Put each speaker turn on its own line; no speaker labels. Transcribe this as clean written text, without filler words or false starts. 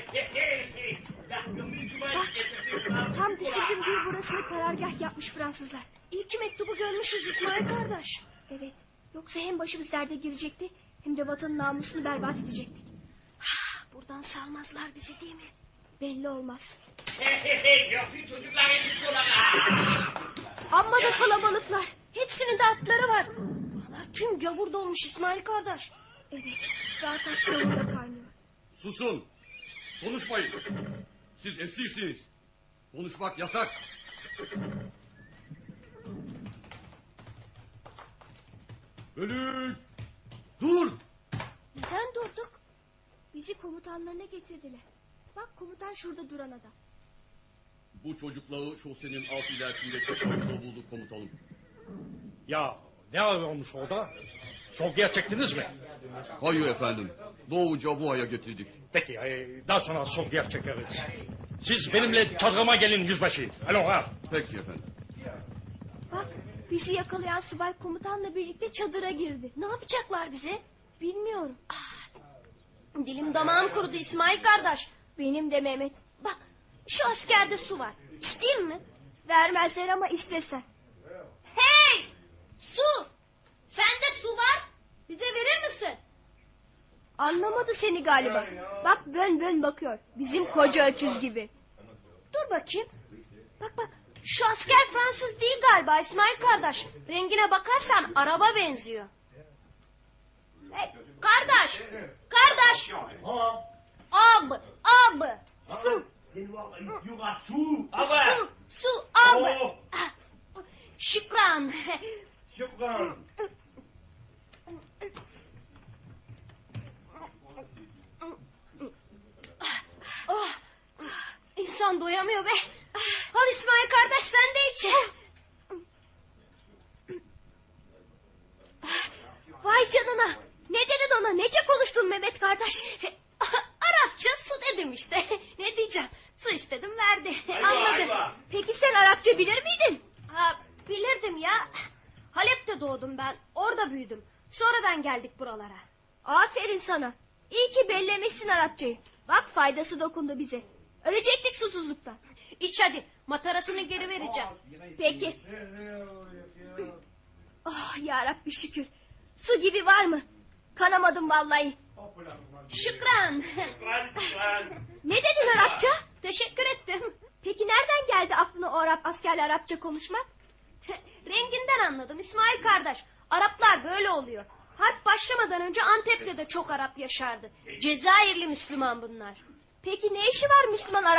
Tam düşündüğüm gibi burasını karargah yapmış Fransızlar.
İlk mektubu görmüşüz İsmail kardeş.
Evet. Yoksa hem başımız derde girecekti hem de vatanın namusunu berbat edecektik.
Buradan salmazlar bizi değil mi?
Belli olmaz.
Gördün çocuklar
Amma da kalabalıklar.
Hepsinin de atları var. Buralar tüm gavur dolmuş İsmail kardeş.
Evet. Dağ taş gavurla kaynıyor.
Susun. Konuşmayın. Siz esirsiniz. Konuşmak yasak. Bölük. Dur.
Neden durduk?
Bizi komutanlarına getirdiler. Bak komutan şurada duran adam.
Bu çocukları şosenin alt ilerisinde çaşarında bulduk komutanım.
Ya ne olmuş orada? Sorguya çektiniz mi?
Hayır efendim. Doğuca bu aya getirdik.
Peki daha sonra sorguya çekeriz. Siz benimle çadırıma gelin yüzbaşı. Alo ha.
Peki efendim.
Bak bizi yakalayan subay komutanla birlikte çadıra girdi.
Ne yapacaklar bize?
Bilmiyorum.
Dilim damağım kurudu İsmail kardeş.
Benim de Mehmet.
Bak şu askerde su var. İsteyeyim mi?
Vermezler ama istesen.
Hey! Su! Sende su var. Bize verir misin?
Anlamadı seni galiba. Bak bön bön bakıyor. Bizim koca öküz gibi.
Dur bakayım. Bak şu asker Fransız değil galiba İsmail kardeş. Rengine bakarsan araba benziyor. Hey, kardeş. Ab. Su. Su ab. Şükran. Oh, İnsan doyamıyor be. Al İsmail kardeş sen de iç.
Vay canına. Ne dedin ona? Nece konuştun Mehmet kardeş?
Arapça su dedim işte. Ne diyeceğim? Su istedim verdi. Anladı.
Peki sen Arapça bilir miydin?
Bilirdim ya. Halep'te doğdum ben. Orada büyüdüm. Sonradan geldik buralara.
Aferin sana. İyi ki bellemişsin Arapçayı. Bak faydası dokundu bize. Ölecektik susuzluktan.
İç hadi. Matarasını geri vereceğim.
Peki. Oh yarabbi şükür. Su gibi var mı? Kanamadım vallahi.
Şükran.
Ne dedin Arapça?
Teşekkür ettim.
Peki nereden geldi aklına o Arap askerle Arapça konuşmak?
Renginden anladım İsmail kardeş. Araplar böyle oluyor. Harp başlamadan önce Antep'te de çok Arap yaşardı. Cezayirli Müslüman bunlar.
Peki ne işi var Müslüman